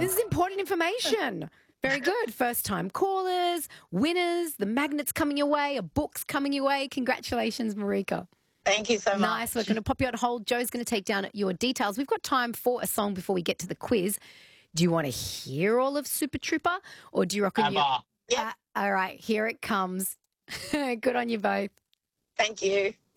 This is important information. Very good. First-time callers, winners, the magnets coming your way, a book's coming your way. Congratulations, Marika. Thank you so much. Nice. We're going to pop you on hold. Joe's going to take down your details. We've got time for a song before we get to the quiz. Do you want to hear all of Super Trooper or do you reckon Yeah. all right, here it comes. Good on you both. Thank you.